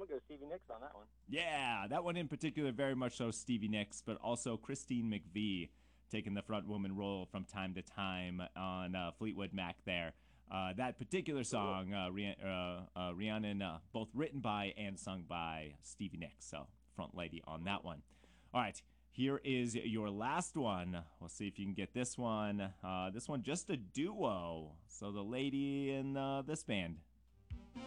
gonna go Stevie Nicks on that one. Yeah, that one in particular, very much so Stevie Nicks, but also Christine McVie taking the front woman role from time to time on Fleetwood Mac there. That particular song, Rhiannon, both written by and sung by Stevie Nicks, so front lady on that one. All right, here is your last one. We'll see if you can get this one. This one just a duo, so the lady in this band